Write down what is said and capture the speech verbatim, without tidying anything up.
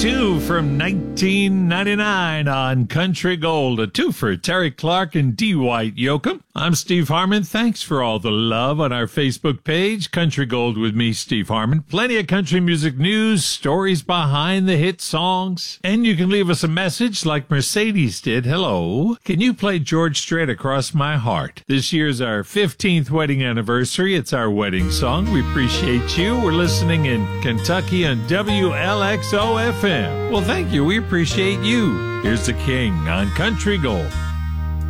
two from nineteen ninety-nine on Country Gold, a two for Terry Clark and D. White Yoakum. I'm Steve Harmon. Thanks for all the love on our Facebook page, Country Gold with me, Steve Harmon. Plenty of country music news, stories behind the hit songs, and you can leave us a message like Mercedes did. Hello. Can you play George Strait, Across My Heart? This year's our fifteenth wedding anniversary. It's our wedding song. We appreciate you. We're listening in Kentucky on W L X O F M. Well, thank you. We appreciate you. Here's the King on Country Gold.